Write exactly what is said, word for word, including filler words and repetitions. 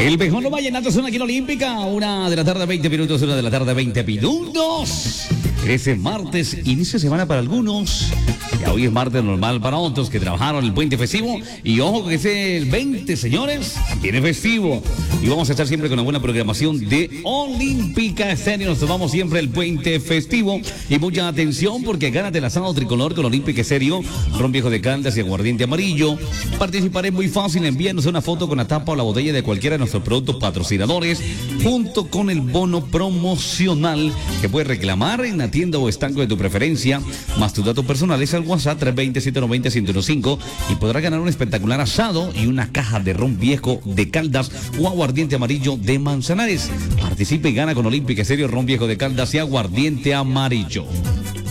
El mejor vallenato es una aquí en Olímpica. Una de la tarde, veinte minutos. Una de la tarde, veinte minutos. Ese martes, inicio de semana para algunos. Ya hoy es martes normal para otros que trabajaron el puente festivo. Y ojo que es el veinte, señores. Viene festivo. Y vamos a estar siempre con una buena programación de Olímpica Estéreo. Nos tomamos siempre el puente festivo. Y mucha atención porque gánate el asado tricolor con Olímpica Estéreo. Ron Viejo de Caldas y aguardiente amarillo. Participaré muy fácil. Envíanos una foto con la tapa o la botella de cualquiera de nuestros productos patrocinadores. Junto con el bono promocional que puedes reclamar en la tienda o estanco de tu preferencia, más tus datos personales al WhatsApp tres dos cero, siete nueve cero, uno cero cinco y podrás ganar un espectacular asado y una caja de ron viejo de Caldas o aguardiente amarillo de Manzanares. Participa y gana con Olímpica Estéreo, ron viejo de Caldas y aguardiente amarillo.